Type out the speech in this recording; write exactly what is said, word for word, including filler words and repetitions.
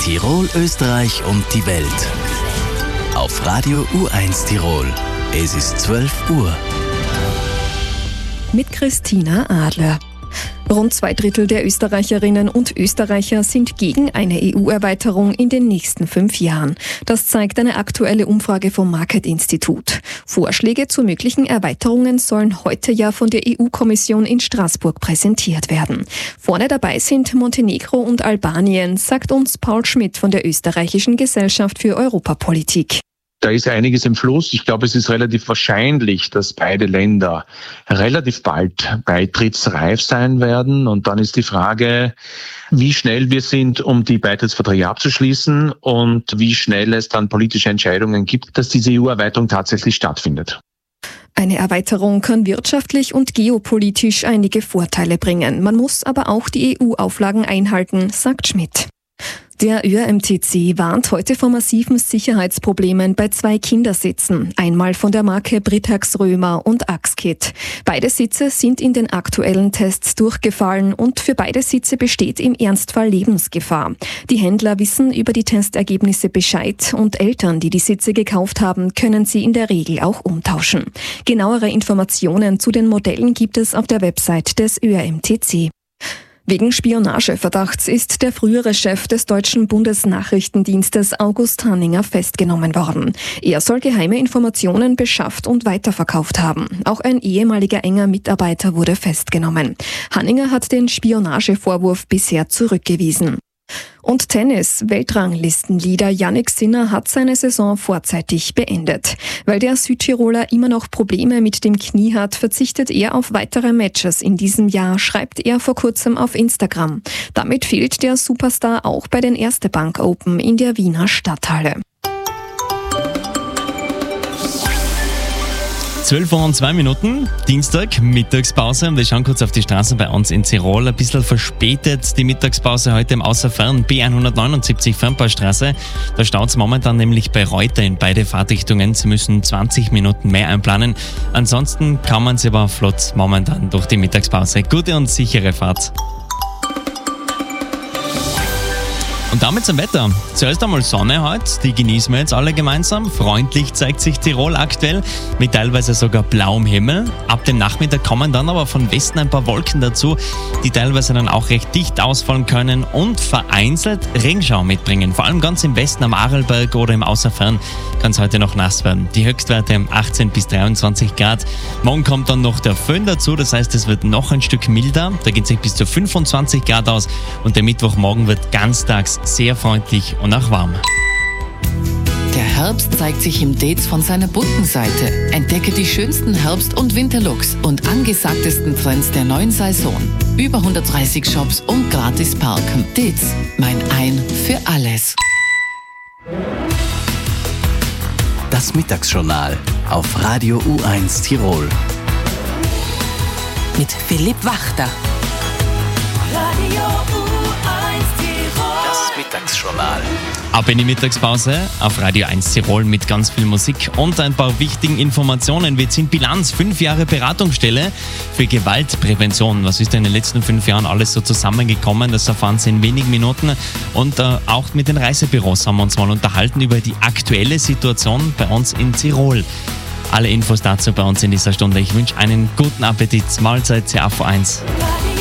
Tirol, Österreich und die Welt. Auf Radio U eins Tirol. Es ist zwölf Uhr. Mit Christina Adler. Rund zwei Drittel der Österreicherinnen und Österreicher sind gegen eine E U-Erweiterung in den nächsten fünf Jahren. Das zeigt eine aktuelle Umfrage vom Market-Institut. Vorschläge zu möglichen Erweiterungen sollen heute ja von der E U-Kommission in Straßburg präsentiert werden. Vorne dabei sind Montenegro und Albanien, sagt uns Paul Schmidt von der Österreichischen Gesellschaft für Europapolitik. Da ist einiges im Fluss. Ich glaube, es ist relativ wahrscheinlich, dass beide Länder relativ bald beitrittsreif sein werden. Und dann ist die Frage, wie schnell wir sind, um die Beitrittsverträge abzuschließen und wie schnell es dann politische Entscheidungen gibt, dass diese E U-Erweiterung tatsächlich stattfindet. Eine Erweiterung kann wirtschaftlich und geopolitisch einige Vorteile bringen. Man muss aber auch die E U-Auflagen einhalten, sagt Schmidt. Der Ö R M T C warnt heute vor massiven Sicherheitsproblemen bei zwei Kindersitzen. Einmal von der Marke Britax Römer und Axkit. Beide Sitze sind in den aktuellen Tests durchgefallen und für beide Sitze besteht im Ernstfall Lebensgefahr. Die Händler wissen über die Testergebnisse Bescheid und Eltern, die die Sitze gekauft haben, können sie in der Regel auch umtauschen. Genauere Informationen zu den Modellen gibt es auf der Website des Ö R M T C. Wegen Spionageverdachts ist der frühere Chef des deutschen Bundesnachrichtendienstes August Hanninger festgenommen worden. Er soll geheime Informationen beschafft und weiterverkauft haben. Auch ein ehemaliger enger Mitarbeiter wurde festgenommen. Hanninger hat den Spionagevorwurf bisher zurückgewiesen. Und Tennis. Weltranglistenleader Jannik Sinner hat seine Saison vorzeitig beendet. Weil der Südtiroler immer noch Probleme mit dem Knie hat, verzichtet er auf weitere Matches in diesem Jahr, schreibt er vor kurzem auf Instagram. Damit fehlt der Superstar auch bei den Erste Bank Open in der Wiener Stadthalle. zwölf Uhr und zwei Minuten, Dienstag, Mittagspause. Und wir schauen kurz auf die Straßen bei uns in Tirol. Ein bisschen verspätet die Mittagspause heute im Außerfern. B hundertneunundsiebzig Fernbaustraße. Da staut es momentan nämlich bei Reuter in beide Fahrtrichtungen. Sie müssen zwanzig Minuten mehr einplanen. Ansonsten kann man sie aber flott momentan durch die Mittagspause. Gute und sichere Fahrt. Und damit zum Wetter. Zuerst einmal Sonne heute, die genießen wir jetzt alle gemeinsam. Freundlich zeigt sich Tirol aktuell, mit teilweise sogar blauem Himmel. Ab dem Nachmittag kommen dann aber von Westen ein paar Wolken dazu, die teilweise dann auch recht dicht ausfallen können und vereinzelt Regenschauer mitbringen. Vor allem ganz im Westen am Arlberg oder im Außerfern kann es heute noch nass werden. Die Höchstwerte achtzehn bis dreiundzwanzig Grad. Morgen kommt dann noch der Föhn dazu, das heißt, es wird noch ein Stück milder. Da geht es sich bis zu fünfundzwanzig Grad aus und der Mittwochmorgen wird ganztags sehr freundlich und auch warm. Der Herbst zeigt sich im Dates von seiner bunten Seite. Entdecke die schönsten Herbst- und Winterlooks und angesagtesten Trends der neuen Saison. Über hundertdreißig Shops und gratis parken. Dates, mein Ein für alles. Das Mittagsjournal auf Radio U eins Tirol. Mit Philipp Wachter. Radio U eins Tirol. Das Mittagsjournal. Ab in die Mittagspause auf Radio eins Tirol mit ganz viel Musik und ein paar wichtigen Informationen. Wir ziehen Bilanz, fünf Jahre Beratungsstelle für Gewaltprävention. Was ist denn in den letzten fünf Jahren alles so zusammengekommen? Das erfahren Sie in wenigen Minuten. Und äh, auch mit den Reisebüros haben wir uns mal unterhalten über die aktuelle Situation bei uns in Tirol. Alle Infos dazu bei uns in dieser Stunde. Ich wünsche einen guten Appetit. Mahlzeit, C A V eins. Radio